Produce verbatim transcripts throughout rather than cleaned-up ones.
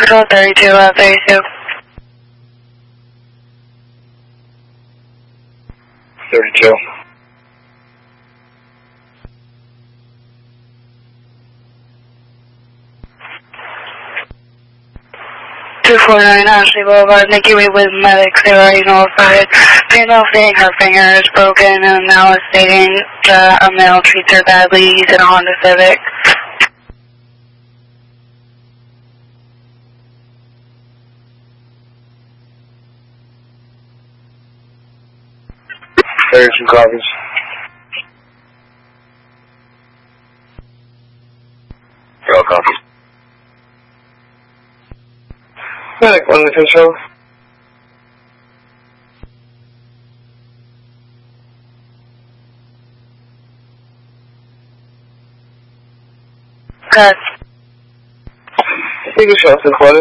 Control thirty-two, uh, thirty-two. thirty-two. two forty-nine Ashley Boulevard, Nikki Wade with medics. They were already notified. Female saying her finger is broken, and now is stating that a male treats her badly. He's in a Honda Civic. thirty-two copies. All copies. Medic, one to control. Good. Take a shot to the quarters.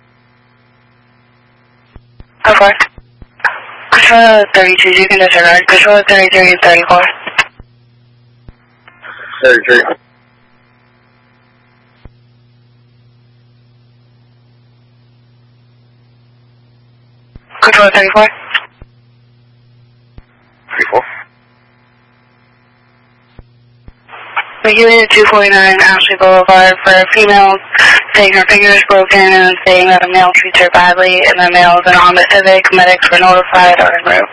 How far? Control thirty-two, you can disregard. Control thirty-three and thirty-four. thirty-three. Control thirty-four. thirty-four. Nikki Wade at two forty-nine Ashley Boulevard for a female saying her finger is broken and saying that a male treats her badly, and the male is in a Honda Civic. Medics were notified, are en route.